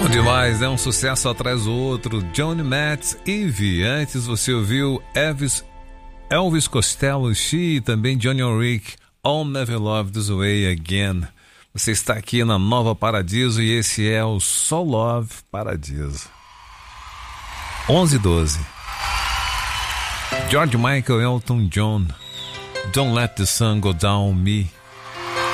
Bom demais, é um sucesso atrás do outro. Johnny Metz, Eve. Antes você ouviu Elvis Costello, She, e também Johnny Ulrich, I'll Never Love This Way Again. Você está aqui na Nova Paradiso e esse é o Soul Love Paradiso. 11:12. George Michael, Elton John, Don't Let the Sun Go Down on Me.